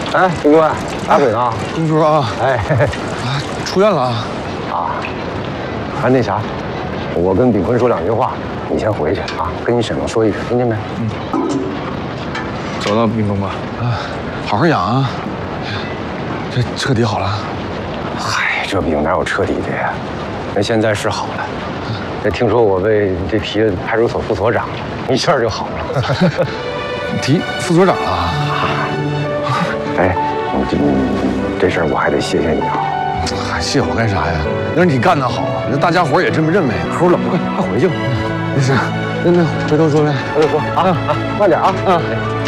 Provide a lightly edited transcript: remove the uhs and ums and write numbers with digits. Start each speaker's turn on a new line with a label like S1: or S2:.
S1: 哎，兵官，打鬼呢？
S2: 公叔啊，
S1: 哎，
S2: 出院了啊！
S1: 啊，那啥，我跟炳坤说2句话，你先回去啊，跟你婶子说一声，听见没？
S2: 走了，冰峰吧。啊，好好养啊。这彻底好了。
S1: 嗨，这病哪有彻底的呀？那现在是好了。这听说我被这提了派出所副所长，一下就好了。
S2: 提副所长了。
S1: 哎，这事儿我还得谢谢你啊。
S2: 谢我干啥呀？那是你干得好，那大家伙也这么认为。口冷了，快回去吧。没事，那回头说呗，
S1: 回头说啊，慢点啊。